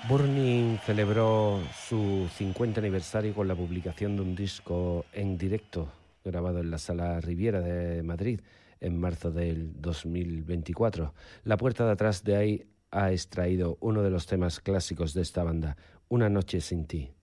Burning celebró su 50 aniversario con la publicación de un disco en directo grabado en la Sala Riviera de Madrid en marzo del 2024. La puerta de atrás de ahí ha extraído uno de los temas clásicos de esta banda, Una noche sin ti.